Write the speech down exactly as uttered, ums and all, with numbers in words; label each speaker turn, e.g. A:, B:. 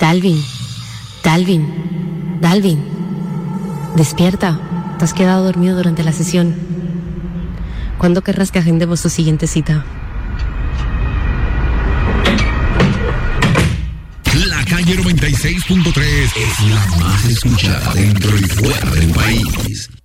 A: Dalvin, Dalvin, Dalvin, despierta, te has quedado dormido durante la sesión. ¿Cuándo querrás que agendemos tu siguiente cita?
B: La Calle noventa y seis punto tres es la más escuchada dentro y fuera del país.